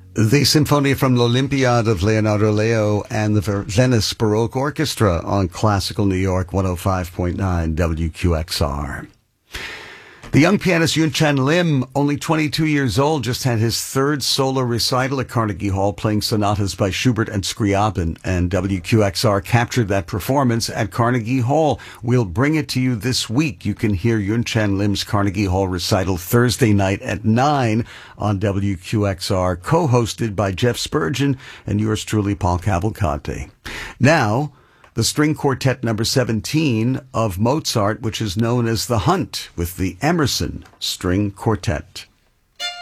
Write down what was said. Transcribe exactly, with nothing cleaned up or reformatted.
The Sinfonia from l'Olympiade of Leonardo Leo and the Venice Baroque Orchestra on Classical New York one oh five point nine W Q X R. The young pianist Yun Chan Lim, only twenty-two years old, just had his third solo recital at Carnegie Hall playing sonatas by Schubert and Scriabin, and W Q X R captured that performance at Carnegie Hall. We'll bring it to you this week. You can hear Yun Chan Lim's Carnegie Hall recital Thursday night at nine on W Q X R, co-hosted by Jeff Spurgeon and yours truly, Paul Cavalcante. Now, the string quartet number seventeen of Mozart, which is known as The Hunt, with the Emerson String Quartet.